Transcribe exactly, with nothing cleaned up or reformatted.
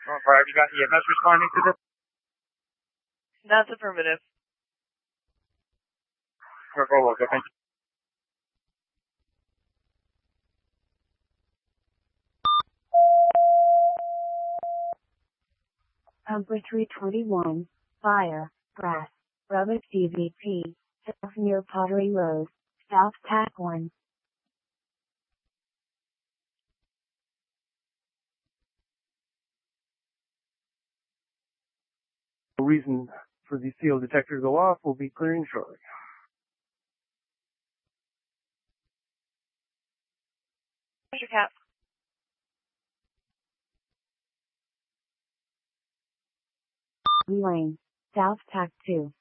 one five, you got E M S responding to this? That's affirmative. Purple, look, okay. Number three twenty-one, Fire, Brass, Robots D V P, South near Pottery Road, South Tack one. No reason for the C O detector to go off. We'll be clearing shortly. Pressure cap. Lane, South Tack two.